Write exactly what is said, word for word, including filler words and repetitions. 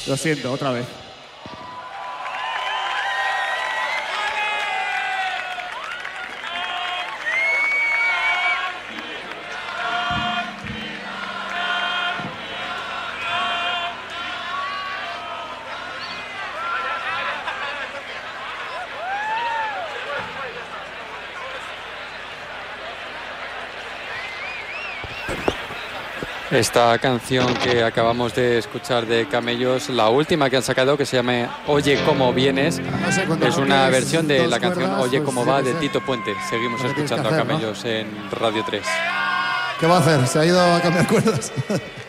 Lo siento, otra vez. Esta canción que acabamos de escuchar de Camellos, la última que han sacado, que se llama Oye cómo vienes, No sé, es una versión de dos la canción cuerdas, Oye pues cómo tiene va que de ser. Tito Puente. Seguimos Lo tienes que escuchando a hacer, ¿no? Camellos en Radio tres. ¿Qué va a hacer? ¿Se ha ido a cambiar cuerdas?